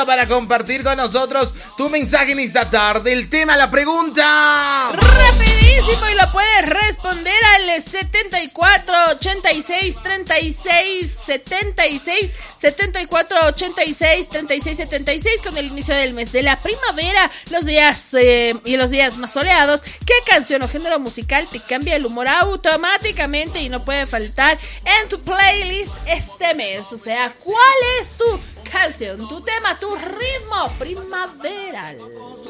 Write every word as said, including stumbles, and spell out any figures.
para compartir con nosotros tu mensaje en esta tarde. El tema, la pregunta. Rapidísimo, y lo puedes responder al setenta y cuatro ochenta y seis treinta y seis setenta y seis, setenta y cuatro ochenta y seis treinta y seis setenta y seis, con el inicio del mes de la primavera, los días eh, y los días más soleados. ¿Qué canción o género musical te cambia el humor automáticamente y no puede faltar en tu playlist este mes? O sea, ¿cuál es tu canción, tu tema, tu ritmo primaveral?